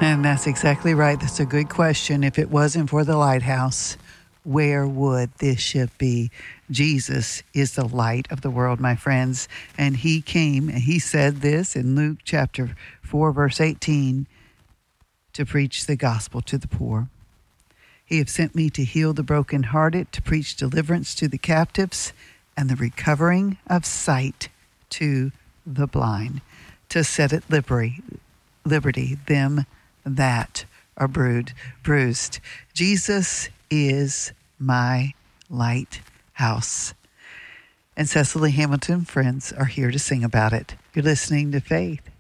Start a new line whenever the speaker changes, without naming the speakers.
And that's exactly right. That's a good question. If it wasn't for the lighthouse, where would this ship be? Jesus is the light of the world, my friends. And he came and he said this in Luke chapter 4, verse 18, to preach the gospel to the poor. He have sent me to heal the brokenhearted, to preach deliverance to the captives, and the recovering of sight to the blind, to set at liberty them that are bruised. Jesus is my lighthouse. And Cecily Hamilton friends are here to sing about it. You're listening to Faith